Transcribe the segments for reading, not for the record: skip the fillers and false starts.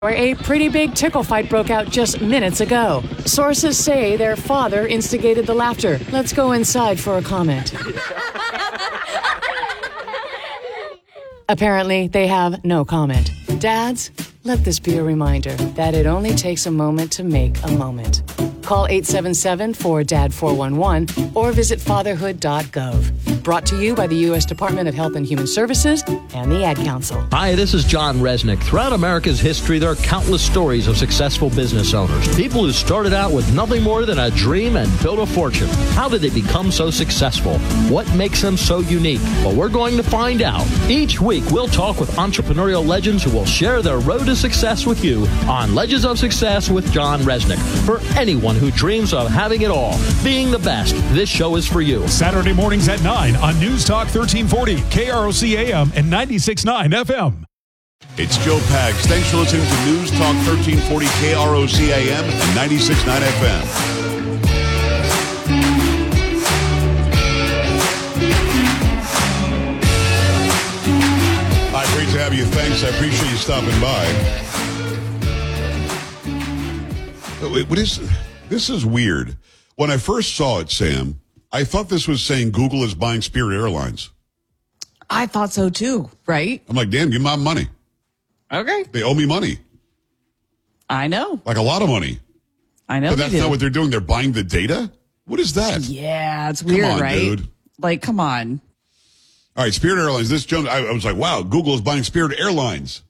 where a pretty big tickle fight broke out just minutes ago. Sources say their father instigated the laughter. Let's go inside for a comment. Apparently, they have no comment. Dads, let this be a reminder that it only takes a moment to make a moment. Call 877-4DAD-411 or visit fatherhood.gov. Brought to you by the U.S. Department of Health and Human Services and the Ad Council. Hi, this is John Resnick. Throughout America's history, there are countless stories of successful business owners. People who started out with nothing more than a dream and built a fortune. How did they become so successful? What makes them so unique? Well, we're going to find out. Each week, we'll talk with entrepreneurial legends who will share their road to success with you on Legends of Success with John Resnick. For anyone who dreams of having it all, being the best, this show is for you. Saturday mornings at 9 on News Talk 1340, KROC AM and 96.9 FM. It's Joe Pags. Thanks for listening to News Talk 1340, KROC AM and 96.9 FM. Hi, great to have you. Thanks. I appreciate you stopping by. This is weird. When I first saw it, Sam, I thought this was saying Google is buying Spirit Airlines. I thought so too, right? I'm like, damn, give them my money. Okay. They owe me money. I know. Like a lot of money. I know. But that's not what they're doing. They're buying the data? What is that? Yeah, it's weird, come on, right? Dude. Like, come on. All right, Spirit Airlines. This Jones, I was like, wow, Google is buying Spirit Airlines.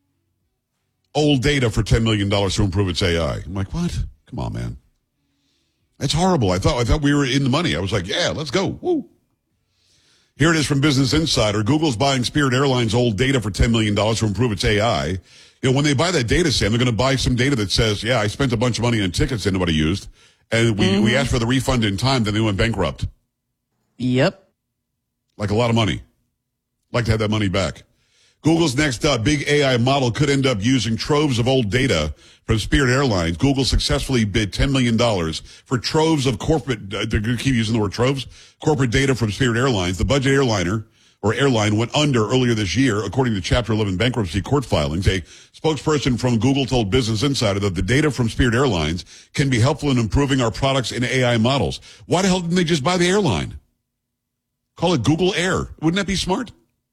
Old data for $10 million to improve its AI. I'm like, what? Come on, man. That's horrible. I thought we were in the money. I was like, yeah, let's go. Woo. Here it is from Business Insider. Google's buying Spirit Airlines' old data for $10 million to improve its AI. You know, when they buy that data, Sam, they're going to buy some data that says, yeah, I spent a bunch of money on tickets that nobody used, and we asked for the refund in time, then they went bankrupt. Yep. Like a lot of money. Like to have that money back. Google's next big AI model could end up using troves of old data from Spirit Airlines. Google successfully bid $10 million for troves of corporate, they're going to keep using the word troves, corporate data from Spirit Airlines. The budget airline went under earlier this year, according to Chapter 11 bankruptcy court filings. A spokesperson from Google told Business Insider that the data from Spirit Airlines can be helpful in improving our products and AI models. Why the hell didn't they just buy the airline? Call it Google Air. Wouldn't that be smart?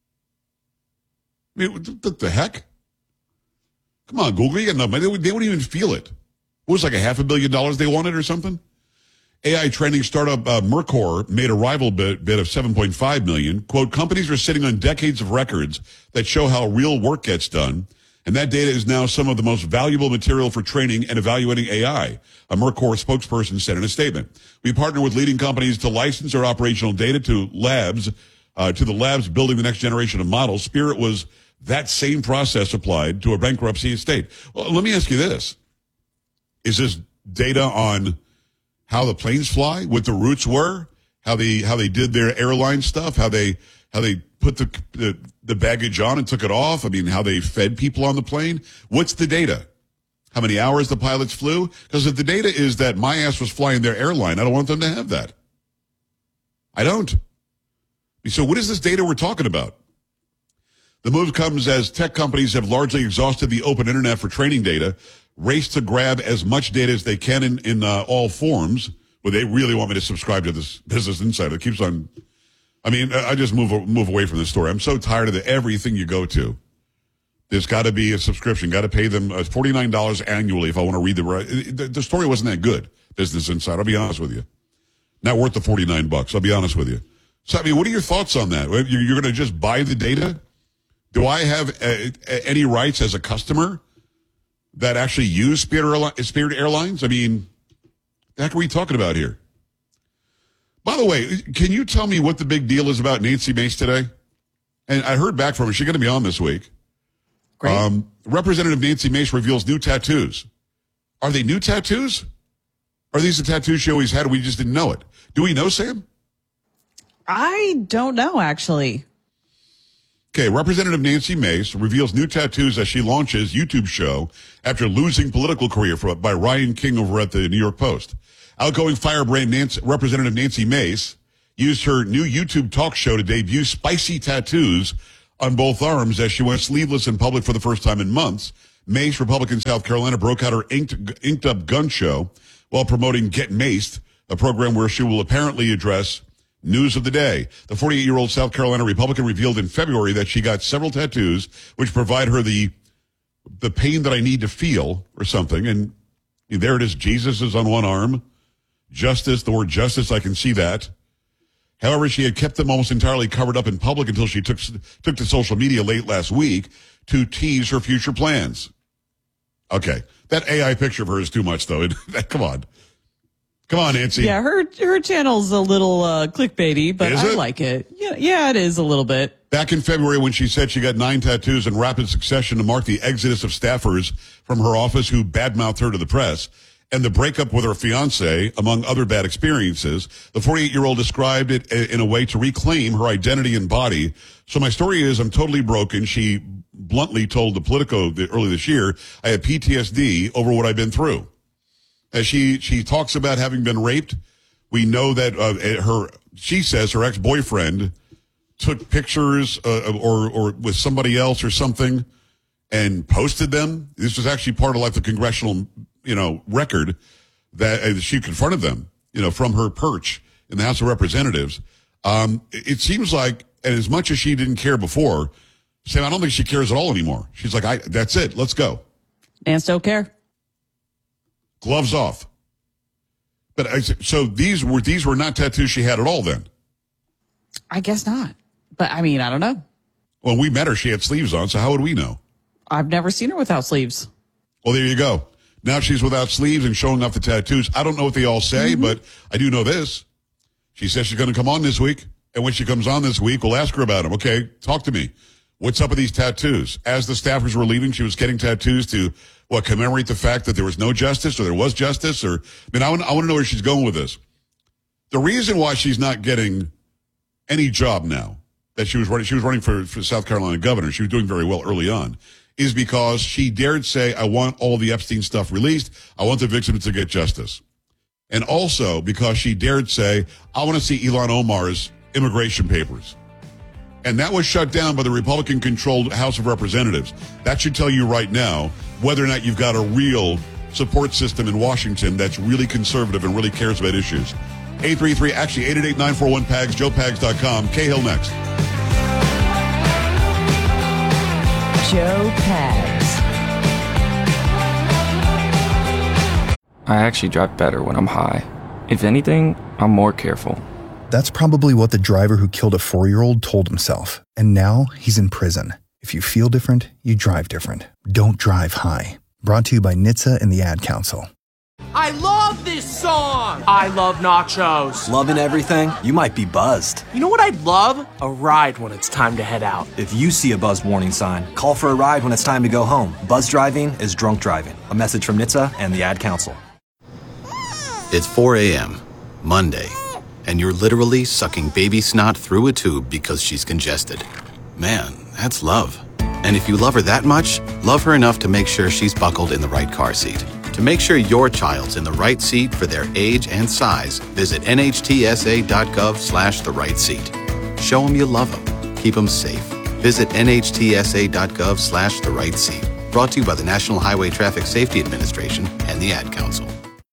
I mean, what the heck? Come on, Google, you got enough money. They wouldn't even feel it. It was like $500 million they wanted or something. AI training startup Mercor made a rival bid of $7.5 million. Quote, companies are sitting on decades of records that show how real work gets done, and that data is now some of the most valuable material for training and evaluating AI, a Mercor spokesperson said in a statement. We partner with leading companies to license our operational data to the labs building the next generation of models. Spirit was that same process applied to a bankruptcy estate. Well, let me ask you this. Is this data on how the planes fly, what the routes were, how they did their airline stuff, how they put the baggage on and took it off? I mean, how they fed people on the plane? What's the data? How many hours the pilots flew? Because if the data is that my ass was flying their airline, I don't want them to have that. I don't. So what is this data we're talking about? The move comes as tech companies have largely exhausted the open internet for training data, race to grab as much data as they can in all forms. Well, they really want me to subscribe to this Business Insider. It keeps on. I mean, I just move away from this story. I'm so tired of everything you go to. There's got to be a subscription. Got to pay them $49 annually if I want to read the story wasn't that good. Business Insider. I'll be honest with you. Not worth the $49. I'll be honest with you. So, I mean, what are your thoughts on that? You're going to just buy the data? Do I have any rights as a customer that actually use Spirit Airlines? I mean, the heck are we talking about here? By the way, can you tell me what the big deal is about Nancy Mace today? And I heard back from her. She's going to be on this week. Great. Representative Nancy Mace reveals new tattoos. Are they new tattoos? Are these the tattoos she always had and we just didn't know it? Do we know, Sam? I don't know, actually. Okay, Representative Nancy Mace reveals new tattoos as she launches YouTube show after losing political career by Ryan King over at the New York Post. Outgoing firebrand Representative Nancy Mace used her new YouTube talk show to debut spicy tattoos on both arms as she went sleeveless in public for the first time in months Mace, Republican South Carolina, broke out her inked up gun show while promoting Get Maced, a program where she will apparently address news of the day. The 48-year-old South Carolina Republican revealed in February that she got several tattoos, which provide her the pain that I need to feel or something. And there it is. Jesus is on one arm. Justice, the word justice, I can see that. However, she had kept them almost entirely covered up in public until she took to social media late last week to tease her future plans. Okay. That AI picture of her is too much, though. Come on. Come on, Nancy. Yeah, her channel's a little clickbaity, but I like it. Yeah, it is a little bit. Back in February when she said she got 9 tattoos in rapid succession to mark the exodus of staffers from her office who badmouthed her to the press, and the breakup with her fiancé, among other bad experiences, the 48-year-old described it in a way to reclaim her identity and body. So my story is, I'm totally broken. She bluntly told the Politico early this year, I had PTSD over what I've been through. As she talks about having been raped, we know that she says her ex-boyfriend took pictures or with somebody else or something and posted them. This was actually part of like the congressional record that she confronted them, from her perch in the House of Representatives. It seems like, and as much as she didn't care before, Sam, I don't think she cares at all anymore. She's like, that's it. Let's go. Nance don't care. Gloves off. But so these were not tattoos she had at all then? I guess not. But I mean, I don't know. Well, we met her. She had sleeves on. So how would we know? I've never seen her without sleeves. Well, there you go. Now she's without sleeves and showing off the tattoos. I don't know what they all say, but I do know this. She says she's going to come on this week. And when she comes on this week, we'll ask her about them. Okay, talk to me. What's up with these tattoos? As the staffers were leaving, she was getting tattoos to, commemorate the fact that there was no justice or there was justice? Or, I want to know where she's going with this. The reason why she's not getting any job now, that she was running for South Carolina governor, she was doing very well early on, is because she dared say, I want all the Epstein stuff released. I want the victims to get justice. And also because she dared say, I want to see Ilhan Omar's immigration papers. And that was shut down by the Republican-controlled House of Representatives. That should tell you right now whether or not you've got a real support system in Washington that's really conservative and really cares about issues. 888-941-PAGS, joepags.com. Cahill next. Joe Pags. I actually drive better when I'm high. If anything, I'm more careful. That's probably what the driver who killed a 4-year-old told himself. And now he's in prison. If you feel different, you drive different. Don't drive high. Brought to you by NHTSA and the Ad Council. I love this song! I love nachos. Loving everything? You might be buzzed. You know what I'd love? A ride when it's time to head out. If you see a buzz warning sign, call for a ride when it's time to go home. Buzz driving is drunk driving. A message from NHTSA and the Ad Council. It's 4 a.m., Monday, and you're literally sucking baby snot through a tube because she's congested. Man, that's love. And if you love her that much, love her enough to make sure she's buckled in the right car seat. To make sure your child's in the right seat for their age and size, visit nhtsa.gov/the right seat. Show them you love them. Keep them safe. Visit nhtsa.gov/the right seat. Brought to you by the National Highway Traffic Safety Administration and the Ad Council.